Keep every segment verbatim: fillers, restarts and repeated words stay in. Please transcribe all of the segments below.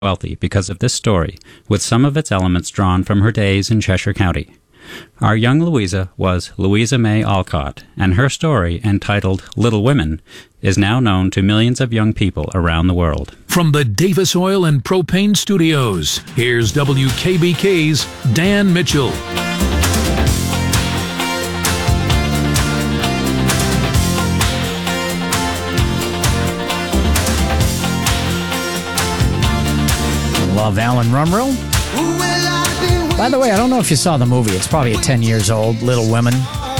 wealthy because of this story, with some of its elements drawn from her days in Cheshire County. Our young Louisa was Louisa May Alcott, and her story, entitled Little Women, is now known to millions of young people around the world. From the Davis Oil and Propane Studios, here's W K B K's Dan Mitchell. Love Alan Rumrell. By the way, I don't know if you saw the movie. It's probably ten years old, Little Women.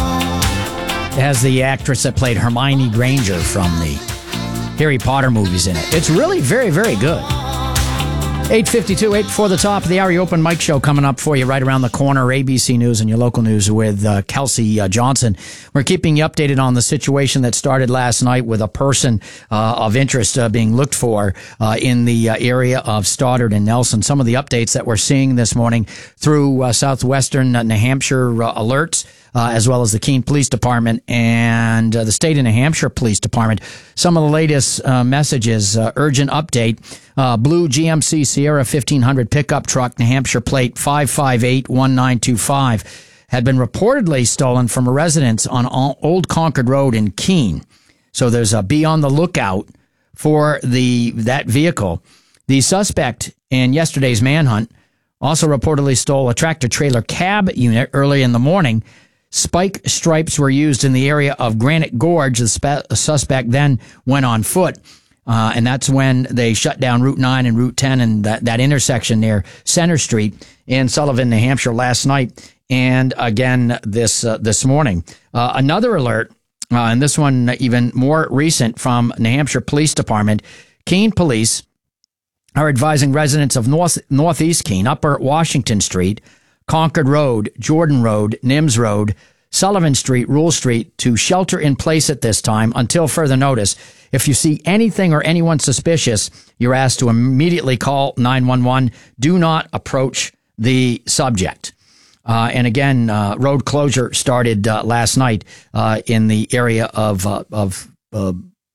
It has the actress that played Hermione Granger from the Harry Potter movies in it. It's really very, very good. eight fifty-two, eight before the top of the hour. Open mic show coming up for you right around the corner. A B C News and your local news with uh, Kelsey uh, Johnson. We're keeping you updated on the situation that started last night with a person uh, of interest uh, being looked for uh, in the uh, area of Stoddard and Nelson. Some of the updates that we're seeing this morning through uh, southwestern uh, New Hampshire uh, alerts, Uh, as well as the Keene Police Department and uh, the state of New Hampshire Police Department. Some of the latest uh, messages, uh, urgent update, uh, blue G M C Sierra fifteen hundred pickup truck, New Hampshire plate five five eight one nine two five, had been reportedly stolen from a residence on Old Concord Road in Keene. So there's a be on the lookout for the that vehicle. The suspect in yesterday's manhunt also reportedly stole a tractor-trailer cab unit early in the morning. Spike stripes were used in the area of Granite Gorge. The spe- suspect then went on foot, uh, and that's when they shut down Route nine and Route ten and that, that intersection near Center Street in Sullivan, New Hampshire last night, and again this uh, this morning. Uh, another alert, uh, and this one even more recent from New Hampshire Police Department. Keene Police are advising residents of North Northeast Keene, Upper Washington Street, Concord Road, Jordan Road, Nims Road, Sullivan Street, Rule Street to shelter in place at this time until further notice. If you see anything or anyone suspicious, you're asked to immediately call nine one one. Do not approach the subject. Uh, and again, uh, road closure started uh, last night uh, in the area of, uh, of uh,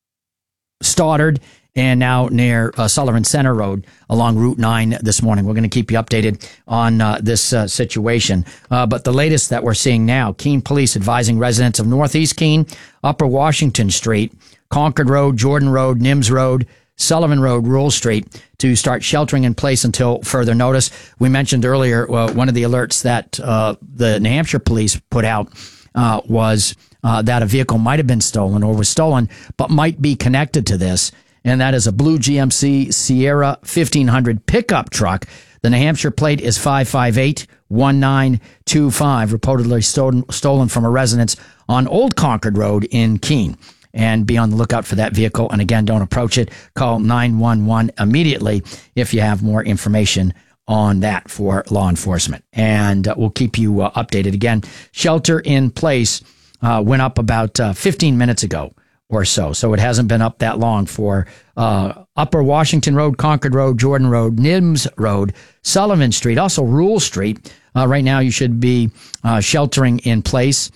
Stoddard, and now near uh, Sullivan Center Road along Route nine this morning. We're going to keep you updated on uh, this uh, situation. Uh, but the latest that we're seeing now, Keene Police advising residents of Northeast Keene, Upper Washington Street, Concord Road, Jordan Road, Nims Road, Sullivan Road, Rule Street to start sheltering in place until further notice. We mentioned earlier uh, one of the alerts that uh, the New Hampshire police put out uh, was uh, that a vehicle might have been stolen or was stolen, but might be connected to this. And that is a blue G M C Sierra fifteen hundred pickup truck. The New Hampshire plate is five five eight one nine two five, reportedly stolen, stolen from a residence on Old Concord Road in Keene. And be on the lookout for that vehicle. And again, don't approach it. Call nine one one immediately if you have more information on that for law enforcement. And uh, we'll keep you uh, updated. Again, shelter in place uh, went up about uh, fifteen minutes ago or so. So it hasn't been up that long for uh, Upper Washington Road, Concord Road, Jordan Road, Nims Road, Sullivan Street, also Rule Street. Uh, right now you should be uh, sheltering in place.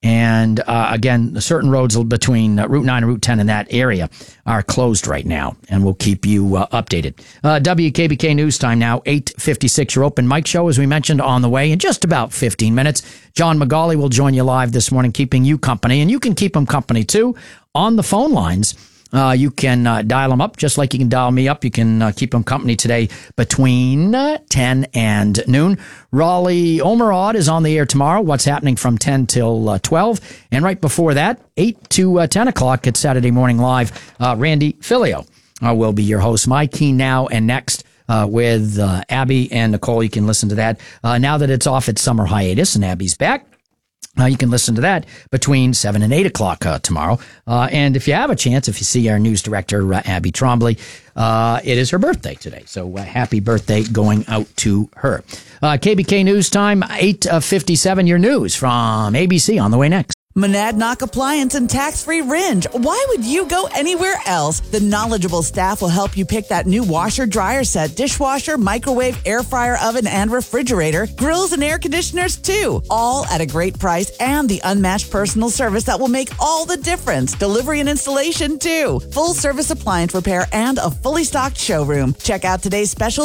And uh, again, certain roads between uh, Route nine and Route ten in that area are closed right now, and we'll keep you uh, updated. Uh, W K B K News Time now, eight fifty-six. Your open mic show, as we mentioned, on the way in just about fifteen minutes. John McGauley will join you live this morning, keeping you company, and you can keep him company too on the phone lines. Uh, you can uh, dial them up just like you can dial me up. You can uh, keep them company today between uh, ten and noon. Raleigh Omerod is on the air tomorrow. What's happening from ten till uh, twelve. And right before that, eight to ten o'clock at Saturday Morning Live, uh, Randy Filio uh, will be your host. My Key Now and Next uh, with uh, Abby and Nicole. You can listen to that uh, now that it's off its summer hiatus and Abby's back. Uh, you can listen to that between seven and eight o'clock uh, tomorrow. Uh, and if you have a chance, if you see our news director, uh, Abby Trombley, uh, it is her birthday today. So uh, happy birthday going out to her. Uh, K B K News Time, eight fifty-seven. Your news from A B C on the way next. Monadnock Appliance and tax-free Ringe. Why would you go anywhere else? The knowledgeable staff will help you pick that new washer, dryer set, dishwasher, microwave, air fryer, oven, and refrigerator, grills and air conditioners too. All at a great price and the unmatched personal service that will make all the difference. Delivery and installation too. Full service appliance repair and a fully stocked showroom. Check out today's special